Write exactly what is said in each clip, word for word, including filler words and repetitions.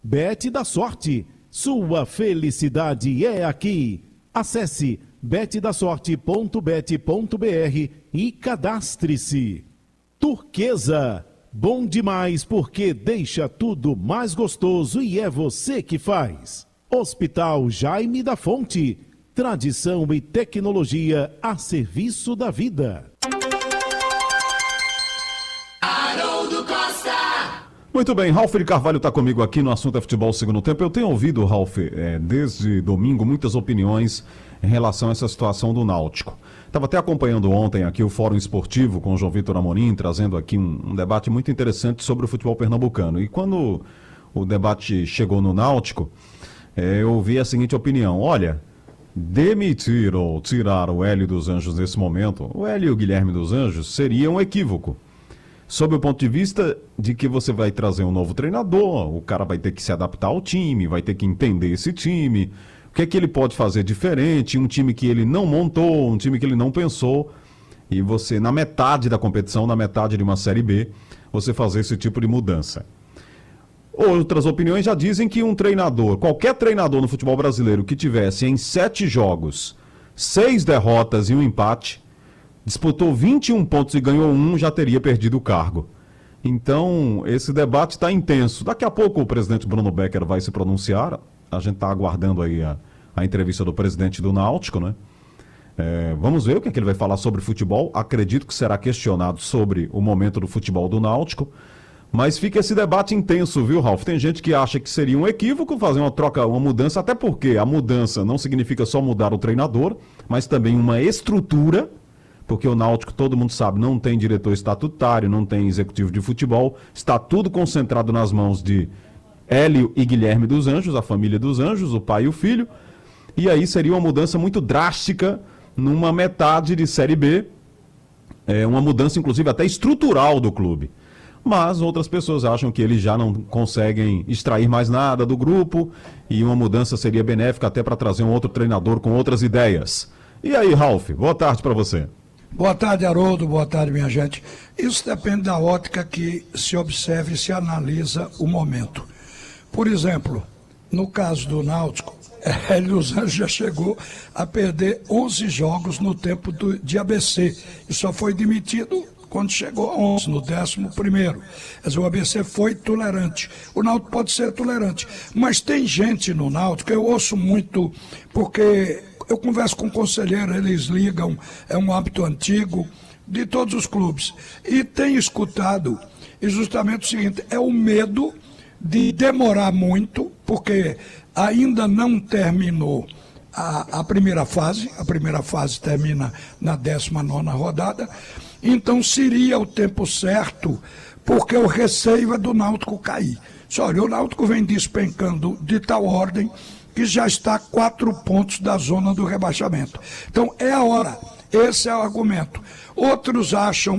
Bet da Sorte. Sua felicidade é aqui. Acesse bet da sorte ponto bet ponto br e cadastre-se. Turquesa. Bom demais porque deixa tudo mais gostoso e é você que faz. Hospital Jaime da Fonte. Tradição e tecnologia a serviço da vida. Haroldo Costa. Muito bem, Ralf de Carvalho está comigo aqui no Assunto é Futebol Segundo Tempo. Eu tenho ouvido, Ralf, é, desde domingo, muitas opiniões em relação a essa situação do Náutico. Estava até acompanhando ontem aqui o Fórum Esportivo com o João Vitor Amorim, trazendo aqui um, um debate muito interessante sobre o futebol pernambucano. E quando o debate chegou no Náutico, é, eu ouvi a seguinte opinião: olha, demitir ou tirar o Hélio dos Anjos nesse momento, o Hélio e o Guilherme dos Anjos, seria um equívoco. Sob o ponto de vista de que você vai trazer um novo treinador, o cara vai ter que se adaptar ao time, vai ter que entender esse time, o que é que ele pode fazer diferente, um time que ele não montou, um time que ele não pensou, e você, na metade da competição, na metade de uma Série B, você fazer esse tipo de mudança. Outras opiniões já dizem que um treinador, qualquer treinador no futebol brasileiro que tivesse em sete jogos, seis derrotas e um empate, disputou vinte e um pontos e ganhou um, já teria perdido o cargo. Então, esse debate está intenso. Daqui a pouco o presidente Bruno Becker vai se pronunciar. A gente está aguardando aí a, a entrevista do presidente do Náutico, né? É, vamos ver o que, é que ele vai falar sobre futebol. Acredito que será questionado sobre o momento do futebol do Náutico. Mas fica esse debate intenso, viu, Ralf? Tem gente que acha que seria um equívoco fazer uma troca, uma mudança, até porque a mudança não significa só mudar o treinador, mas também uma estrutura. Porque o Náutico, todo mundo sabe, não tem diretor estatutário, não tem executivo de futebol, está tudo concentrado nas mãos de Hélio e Guilherme dos Anjos, a família dos Anjos, o pai e o filho, e aí seria uma mudança muito drástica numa metade de Série B, é uma mudança inclusive até estrutural do clube. Mas outras pessoas acham que eles já não conseguem extrair mais nada do grupo e uma mudança seria benéfica até para trazer um outro treinador com outras ideias. E aí, Ralf, boa tarde para você. Boa tarde, Haroldo. Boa tarde, minha gente. Isso depende da ótica que se observe e se analisa o momento. Por exemplo, no caso do Náutico, Hélio dos Anjos já chegou a perder onze jogos no tempo do, de A B C e só foi demitido quando chegou a onze, no décimo primeiro. Quer dizer, o A B C foi tolerante. O Náutico pode ser tolerante, mas tem gente no Náutico, eu ouço muito, porque eu converso com conselheiro, eles ligam, é um hábito antigo de todos os clubes. E tem escutado, e justamente o seguinte, é o medo de demorar muito, porque ainda não terminou a, a primeira fase, a primeira fase termina na décima nona rodada, então seria o tempo certo, porque o receio é do Náutico cair. Só, olha, o Náutico vem despencando de tal ordem que já está a quatro pontos da zona do rebaixamento. Então é a hora, esse é o argumento. Outros acham,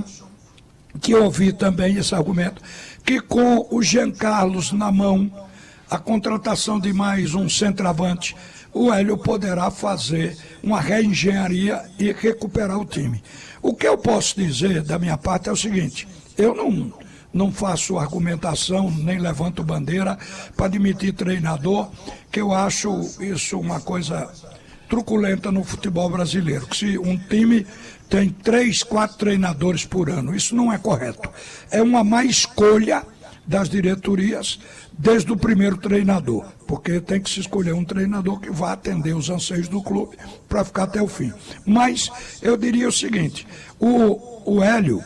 que eu ouvi também esse argumento, que com o Jean Carlos na mão, a contratação de mais um centroavante, o Hélio poderá fazer uma reengenharia e recuperar o time. O que eu posso dizer da minha parte é o seguinte: eu não, não faço argumentação, nem levanto bandeira para demitir treinador, que eu acho isso uma coisa truculenta no futebol brasileiro, que se um time tem três, quatro treinadores por ano, isso não é correto. É uma má escolha das diretorias desde o primeiro treinador, porque tem que se escolher um treinador que vá atender os anseios do clube para ficar até o fim. Mas eu diria o seguinte, o, o Hélio,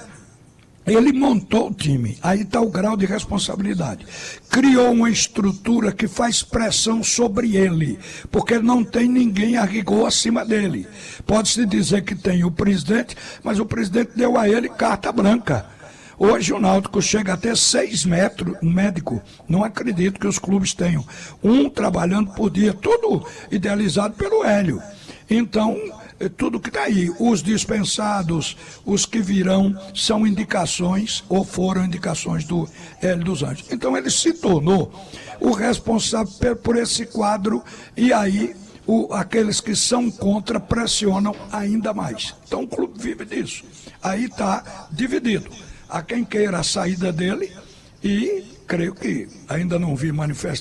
ele montou o time, aí está o grau de responsabilidade. Criou uma estrutura que faz pressão sobre ele, porque não tem ninguém a rigor acima dele. Pode-se dizer que tem o presidente, mas o presidente deu a ele carta branca. Hoje o Náutico chega a ter seis metros, médico, não acredito que os clubes tenham. Um trabalhando por dia, tudo idealizado pelo Hélio. Então, tudo que está aí, os dispensados, os que virão, são indicações, ou foram indicações do Hélio dos Anjos. Então ele se tornou o responsável por esse quadro, e aí o, aqueles que são contra pressionam ainda mais. Então o clube vive disso. Aí está dividido. Há quem queira a saída dele, e creio que ainda não vi manifestação